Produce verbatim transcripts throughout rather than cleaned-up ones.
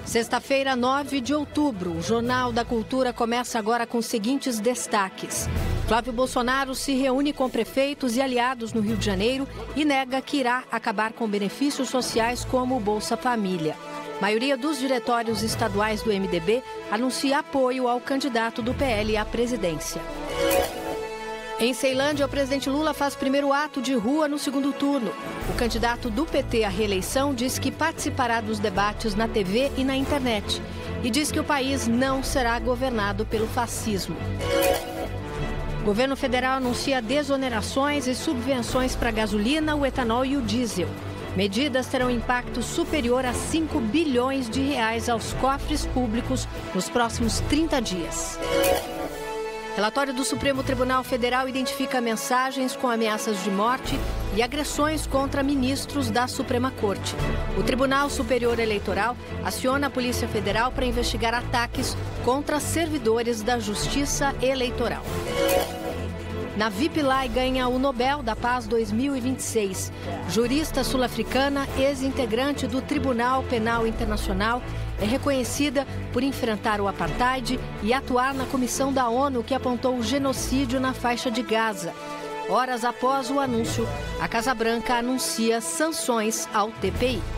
Sexta-feira, nove de outubro, o Jornal da Cultura começa agora com os seguintes destaques. Flávio Bolsonaro se reúne com prefeitos e aliados no Rio de Janeiro e nega que irá acabar com benefícios sociais como o Bolsa Família. A maioria dos diretórios estaduais do M D B anuncia apoio ao candidato do P L à presidência. Em Ceilândia, o presidente Lula faz primeiro ato de rua no segundo turno. O candidato do P T à reeleição diz que participará dos debates na T V e na internet. E diz que o país não será governado pelo fascismo. O governo federal anuncia desonerações e subvenções para a gasolina, o etanol e o diesel. Medidas terão impacto superior a cinco bilhões de reais aos cofres públicos nos próximos trinta dias. Relatório do Supremo Tribunal Federal identifica mensagens com ameaças de morte e agressões contra ministros da Suprema Corte. O Tribunal Superior Eleitoral aciona a Polícia Federal para investigar ataques contra servidores da Justiça Eleitoral. Navi Pillay ganha o Nobel da Paz dois mil e vinte e seis. Jurista sul-africana, ex-integrante do Tribunal Penal Internacional, é reconhecida por enfrentar o apartheid e atuar na comissão da ONU que apontou o genocídio na faixa de Gaza. Horas após o anúncio, a Casa Branca anuncia sanções ao T P I.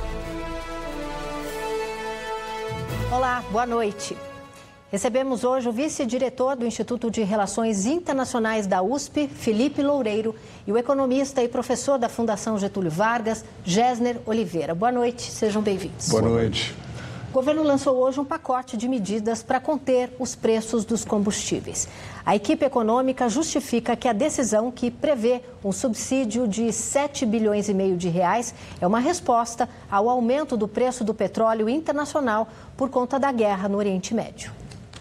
Olá, boa noite. Recebemos hoje o vice-diretor do Instituto de Relações Internacionais da U S P, Felipe Loureiro, e o economista e professor da Fundação Getúlio Vargas, Gessner Oliveira. Boa noite, sejam bem-vindos. Boa noite. O governo lançou hoje um pacote de medidas para conter os preços dos combustíveis. A equipe econômica justifica que a decisão, que prevê um subsídio de sete bilhões e meio de reais, é uma resposta ao aumento do preço do petróleo internacional por conta da guerra no Oriente Médio.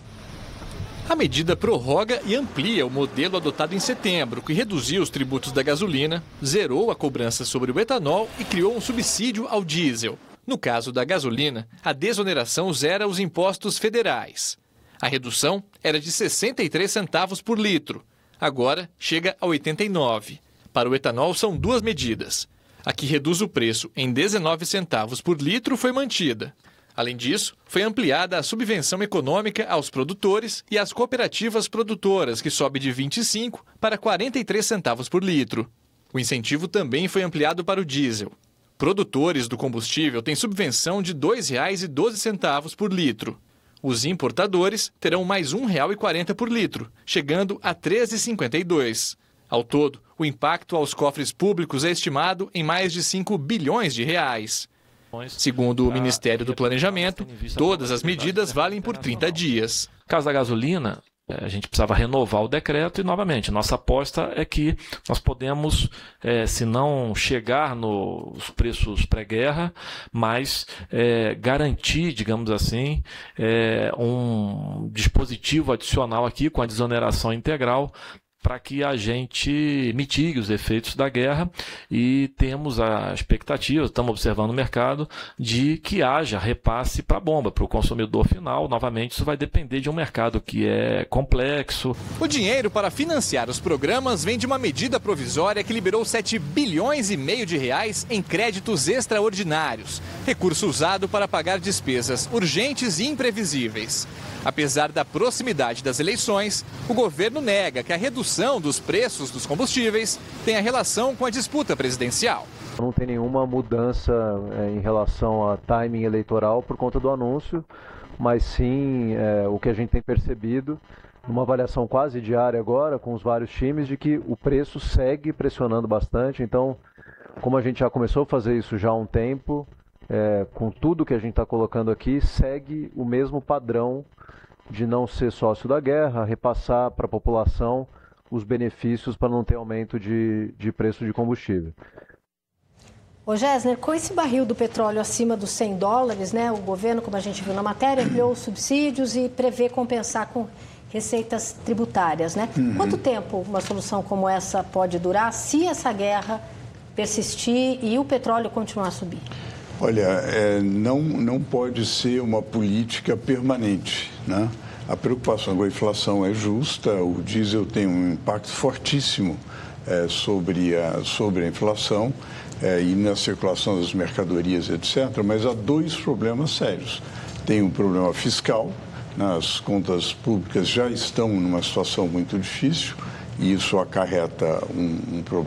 A medida prorroga e amplia o modelo adotado em setembro, que reduziu os tributos da gasolina, zerou a cobrança sobre o etanol e criou um subsídio ao diesel. No caso da gasolina, a desoneração zera os impostos federais. A redução era de sessenta e três centavos por litro. Agora chega a oitenta e nove. Para o etanol são duas medidas. A que reduz o preço em dezenove centavos por litro foi mantida. Além disso, foi ampliada a subvenção econômica aos produtores e às cooperativas produtoras, que sobe de vinte e cinco para quarenta e três centavos por litro. O incentivo também foi ampliado para o diesel. Produtores do combustível têm subvenção de dois reais e doze centavos por litro. Os importadores terão mais um real e quarenta centavos por litro, chegando a treze reais e cinquenta e dois centavos. Ao todo, o impacto aos cofres públicos é estimado em mais de cinco bilhões de reais. Segundo o Ministério do Planejamento, todas as medidas valem por trinta dias. No caso da gasolina, a gente precisava renovar o decreto e, novamente, nossa aposta é que nós podemos, é, se não chegar nos preços pré-guerra, mas é, garantir, digamos assim, é, um dispositivo adicional aqui com a desoneração integral, para que a gente mitigue os efeitos da guerra, e temos a expectativa, estamos observando o mercado, de que haja repasse para a bomba, para o consumidor final. Novamente, isso vai depender de um mercado que é complexo. O dinheiro para financiar os programas vem de uma medida provisória que liberou sete bilhões e meio de reais em créditos extraordinários, recurso usado para pagar despesas urgentes e imprevisíveis. Apesar da proximidade das eleições, o governo nega que a redução dos preços dos combustíveis tenha relação com a disputa presidencial. Não tem nenhuma mudança é, em relação a timing eleitoral por conta do anúncio, mas sim é, o que a gente tem percebido, numa avaliação quase diária agora com os vários times, de que o preço segue pressionando bastante. Então, como a gente já começou a fazer isso já há um tempo, é, com tudo que a gente está colocando aqui, segue o mesmo padrão de não ser sócio da guerra, repassar para a população os benefícios para não ter aumento de, de preço de combustível. Ô Gessner, com esse barril do petróleo acima dos cem dólares, né, o governo, como a gente viu na matéria, ampliou os subsídios e prevê compensar com receitas tributárias, né? Uhum. Quanto tempo uma solução como essa pode durar se essa guerra persistir e o petróleo continuar a subir? Olha, é, não, não pode ser uma política permanente, né? A preocupação com a inflação é justa, o diesel tem um impacto fortíssimo é, sobre, a, sobre a inflação é, e na circulação das mercadorias, etcétera, mas há dois problemas sérios, tem um problema fiscal, né? As contas públicas já estão numa situação muito difícil e isso acarreta um, um problema.